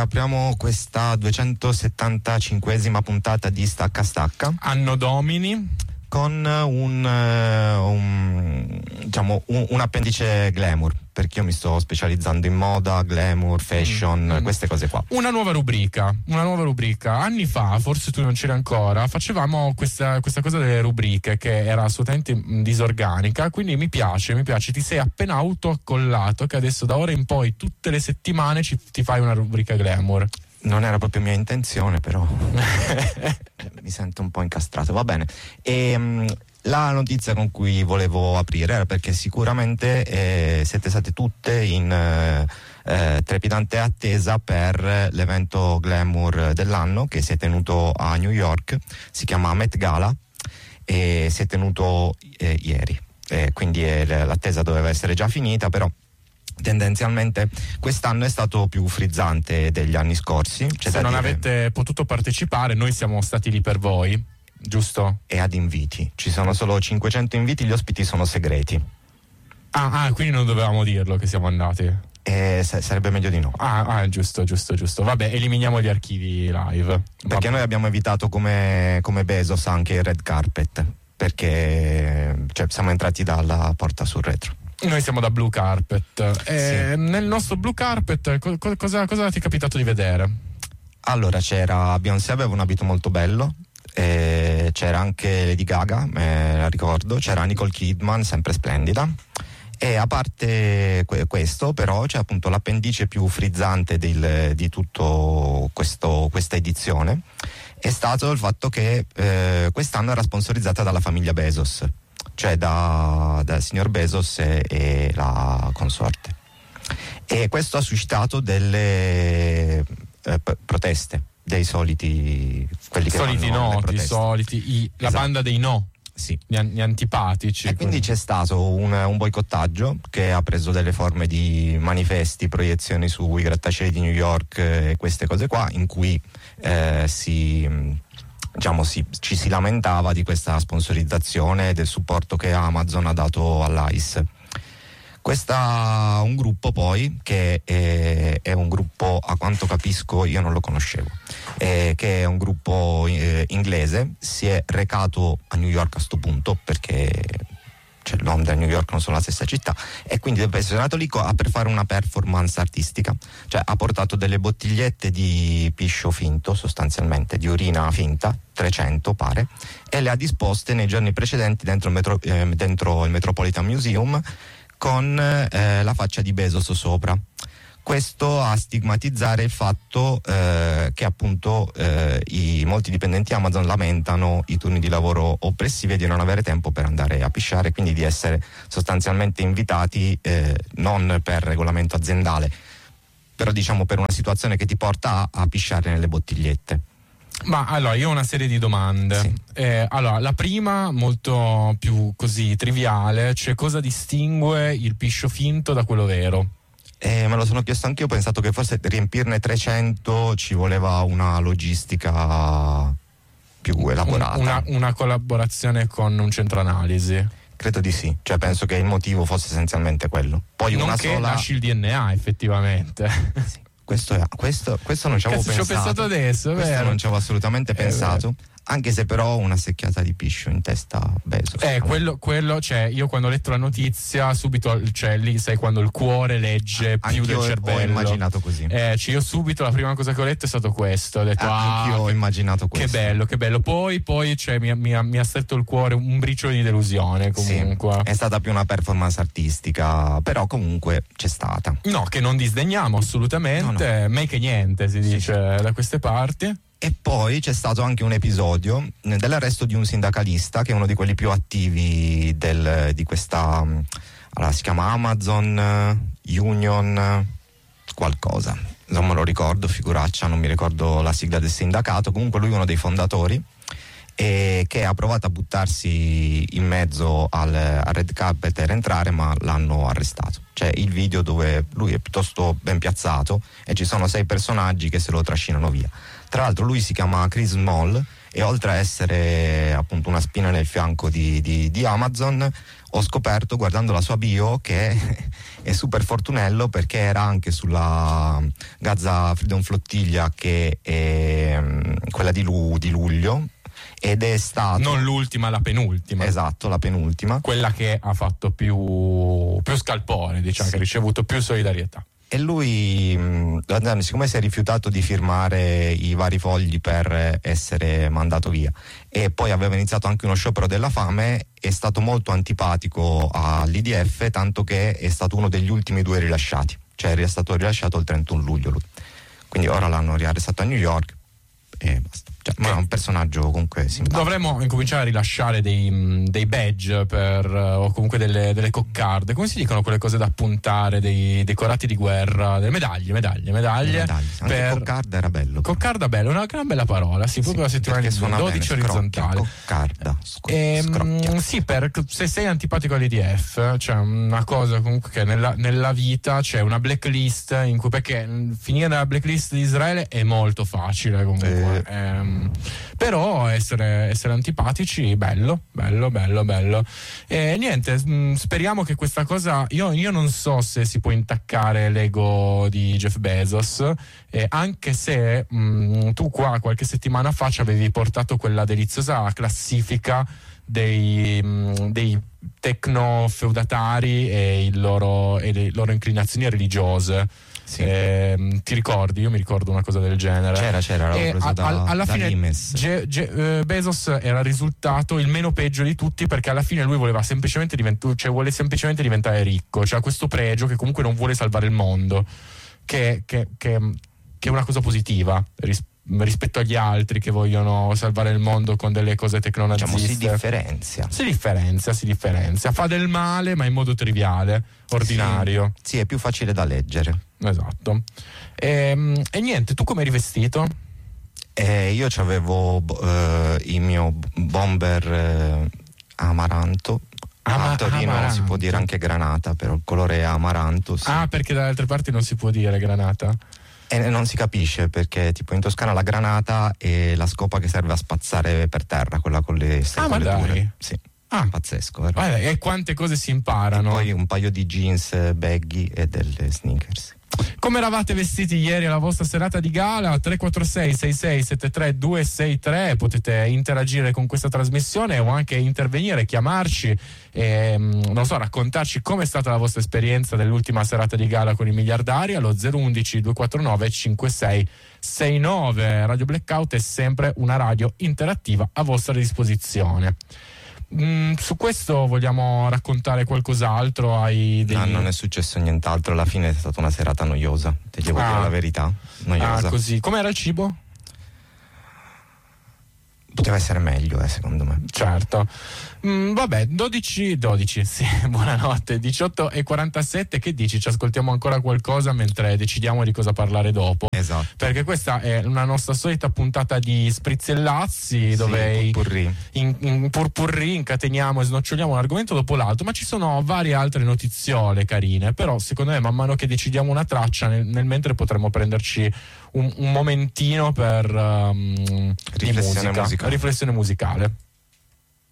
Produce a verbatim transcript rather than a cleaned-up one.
apriamo questa duecentosettantacinquesima puntata di Stacca Stacca. Anno Domini. Con un, un diciamo un, un appendice glamour, perché io mi sto specializzando in moda, glamour, fashion, mm. queste cose qua. Una nuova rubrica, una nuova rubrica. Anni fa, forse tu non c'eri ancora, facevamo questa, questa cosa delle rubriche che era assolutamente disorganica, quindi mi piace, mi piace, ti sei appena autoaccollato che adesso da ora in poi tutte le settimane ci, ti fai una rubrica glamour. Non era proprio mia intenzione, però mi sento un po' incastrato, va bene. E, mh, la notizia con cui volevo aprire era perché sicuramente eh, siete state tutte in eh, eh, trepidante attesa per l'evento glamour dell'anno che si è tenuto a New York, si chiama Met Gala e si è tenuto eh, ieri, eh, quindi eh, l'attesa doveva essere già finita, però tendenzialmente quest'anno è stato più frizzante degli anni scorsi. C'è Se non dire... avete potuto partecipare, noi siamo stati lì per voi, giusto? E ad inviti, ci sono solo cinquecento inviti, gli ospiti sono segreti. Ah, ah quindi non dovevamo dirlo che siamo andati. Eh, s- sarebbe meglio di no. Ah, ah, giusto, giusto, giusto. Vabbè, eliminiamo gli archivi live. Perché Vabbè. Noi abbiamo evitato come, come Bezos anche il red carpet, perché cioè, siamo entrati dalla porta sul retro. Noi siamo da Blue Carpet. E sì. Nel nostro Blue Carpet co- cosa, cosa ti è capitato di vedere? Allora c'era Beyoncé, aveva un abito molto bello, e c'era anche Lady Gaga, me la ricordo, c'era Nicole Kidman, sempre splendida. E a parte que- questo, però, c'è appunto l'appendice più frizzante del, di tutto questo, questa edizione è stato il fatto che eh, quest'anno era sponsorizzata dalla famiglia Bezos, cioè da, dal signor Bezos e, e la consorte, e questo ha suscitato delle eh, p- proteste dei soliti quelli che soliti fanno le noti, proteste. soliti i, la Esatto. banda dei no, sì, gli, an- gli antipatici, e quindi c'è stato un, un boicottaggio che ha preso delle forme di manifesti, proiezioni sui grattacieli di New York e queste cose qua, in cui eh, si diciamo si, ci si lamentava di questa sponsorizzazione e del supporto che Amazon ha dato all'Ice. Questa un gruppo poi che è, è un gruppo, a quanto capisco io non lo conoscevo, eh, che è un gruppo eh, inglese, si è recato a New York a sto punto perché cioè Londra e New York non sono la stessa città, e quindi è nato lì per fare una performance artistica, cioè ha portato delle bottigliette di piscio finto, sostanzialmente di urina finta, trecento pare, e le ha disposte nei giorni precedenti dentro il, metro, eh, dentro il Metropolitan Museum con eh, la faccia di Bezos sopra. Questo a stigmatizzare il fatto eh, che appunto eh, i molti dipendenti Amazon lamentano i turni di lavoro oppressivi e di non avere tempo per andare a pisciare, quindi di essere sostanzialmente invitati eh, non per regolamento aziendale, però diciamo per una situazione che ti porta a, a pisciare nelle bottigliette. Ma allora io ho una serie di domande. Sì. Eh, allora, la prima, molto più così triviale, cioè cosa distingue il piscio finto da quello vero? Eh, me lo sono chiesto anch'io, ho pensato che forse riempirne trecento ci voleva una logistica più elaborata. Una, una collaborazione con un centro analisi. Credo di sì, cioè penso che il motivo fosse essenzialmente quello. Poi non una che sola... lasci il D N A effettivamente. Sì. Questo, è, questo, questo non ci avevo Cazzo, pensato. ci ho pensato adesso, è questo vero. non ci avevo assolutamente È pensato. vero. Anche se però una secchiata di piscio in testa a Bezos. Eh, quello, quello, cioè, io quando ho letto la notizia, subito, cioè, lì sai quando il cuore legge Ah, più del anch'io cervello. ho immaginato così. Eh, cioè, io subito la prima cosa che ho letto è stato questo. Ho detto, Ah, ah, anch'io ho immaginato questo. che bello, che bello. Poi, poi cioè, mi, mi, mi ha stretto il cuore un briciolo di delusione, comunque. Sì, è stata più una performance artistica, però comunque c'è stata. No, che non disdegniamo assolutamente, no, no. mai che niente, si Sì, dice sì. da queste parti. E poi c'è stato anche un episodio dell'arresto di un sindacalista che è uno di quelli più attivi del, di questa, allora, si chiama Amazon Union qualcosa, non me lo ricordo, figuraccia, non mi ricordo la sigla del sindacato, comunque lui è uno dei fondatori e che ha provato a buttarsi in mezzo al, al red carpet per entrare, ma l'hanno arrestato. C'è il video dove lui è piuttosto ben piazzato e ci sono sei personaggi che se lo trascinano via. Tra l'altro lui si chiama Chris Small e oltre a essere appunto una spina nel fianco di, di, di Amazon, ho scoperto guardando la sua bio che è super fortunello, perché era anche sulla Gaza Freedom Flottiglia, che è quella di, lu- di luglio, ed è stato non l'ultima, la penultima. Esatto, la penultima, quella che ha fatto più, più scalpore, diciamo, sì, che ha ricevuto più solidarietà. E lui, mh, siccome si è rifiutato di firmare i vari fogli per essere mandato via, e poi aveva iniziato anche uno sciopero della fame, è stato molto antipatico all'I D F, tanto che è stato uno degli ultimi due rilasciati, cioè è stato rilasciato il trentuno luglio lui. Quindi ora l'hanno riarrestato a New York e basta. Cioè, ma è un personaggio comunque simpatico. Dovremmo incominciare a rilasciare dei, dei badge per, o comunque delle, delle coccarde, come si dicono quelle cose da appuntare, dei decorati di guerra, delle medaglie, medaglie, medaglie. medaglie. Anche per... coccarda era bello. Coccarda bello, una gran bella parola, sì, proprio sì, la settimana di dodici bene, orizzontale. Coccarda, sc- ehm, sì, per, se sei antipatico all'I D F, c'è una cosa comunque che nella, nella vita c'è una blacklist in cui, perché finire nella blacklist di Israele è molto facile comunque. Eh. Ehm, però essere, essere antipatici, bello, bello, bello, bello. E niente, mh, speriamo che questa cosa, io, io non so se si può intaccare l'ego di Jeff Bezos, eh, anche se mh, tu qua qualche settimana fa ci avevi portato quella deliziosa classifica dei, mh, dei tecno feudatari e, il loro, e le loro inclinazioni religiose. Sì. Eh, ti ricordi? Io mi ricordo una cosa del genere. C'era, c'era, e preso a, da, alla da fine Limes. Ge, Ge, uh, Bezos era risultato il meno peggio di tutti, perché alla fine lui voleva semplicemente diventare, cioè vuole semplicemente diventare ricco, cioè ha questo pregio che comunque non vuole salvare il mondo, che, che, che, che è una cosa positiva rispetto rispetto agli altri che vogliono salvare il mondo con delle cose tecnonaziste. Diciamo, si differenzia. Si differenzia, si differenzia. Fa del male, ma in modo triviale, ordinario. Sì, sì, è più facile da leggere. Esatto. E, e niente, tu come eri vestito? Eh, io c'avevo eh, il mio bomber eh, amaranto. Ama- a Torino amaranto. Si può dire anche granata, però il colore è amaranto. Sì. Ah, perché dalle altre parti non si può dire granata? E non si capisce, perché tipo in Toscana la granata è la scopa che serve a spazzare per terra, quella con le Ah, ma dai. Sì. Ah, pazzesco, vero? Guarda, e quante cose si imparano. E poi un paio di jeans baggy e delle sneakers. Come eravate vestiti ieri alla vostra serata di gala? tre quattro sei sei sei sette tre due sei tre, potete interagire con questa trasmissione o anche intervenire, chiamarci e, non so, raccontarci com'è stata la vostra esperienza dell'ultima serata di gala con i miliardari allo zero uno uno due quattro nove cinque sei sei nove. Radio Blackout è sempre una radio interattiva a vostra disposizione. Mm, su questo vogliamo raccontare qualcos'altro? Hai dei... No, non è successo nient'altro, alla fine è stata una serata noiosa, ti devo ah. dire la verità, noiosa. Ah, così. Com'era il cibo? Poteva essere meglio, eh, secondo me. Certo. Mm, vabbè, dodici, dodici, sì, buonanotte, diciotto e quarantasette, che dici? Ci ascoltiamo ancora qualcosa mentre decidiamo di cosa parlare dopo? Esatto. Perché questa è una nostra solita puntata di sprizzellazzi, sì, dove purpurri. In, in purpurri incateniamo e snoccioliamo un argomento dopo l'altro, ma ci sono varie altre notiziole carine, però secondo me man mano che decidiamo una traccia, nel, nel mentre potremmo prenderci un, un momentino per um, riflessione di musica, musicale. riflessione musicale.